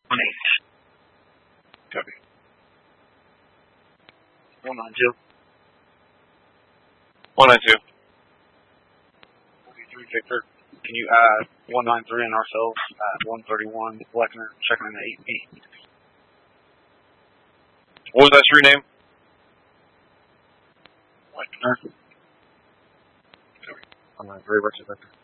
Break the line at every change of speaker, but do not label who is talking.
Copy.
192.
192.
43 Victor. Can you add 193 and ourselves at 131 Fleckner, checking in the 8B?
What was that street name?
Fleckner. 193 versus Victor.